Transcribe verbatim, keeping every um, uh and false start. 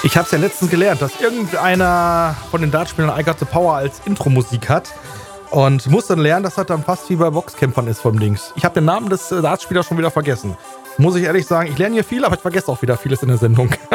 Ich habe es ja letztens gelernt, dass irgendeiner von den Dartspielern I Got the Power als Intro-Musik hat und muss dann lernen, dass das dann fast wie bei Boxkämpfern ist vom Dings. Ich habe den Namen des äh, Dartspielers schon wieder vergessen. Muss ich ehrlich sagen, ich lerne hier viel, aber ich vergesse auch wieder vieles in der Sendung.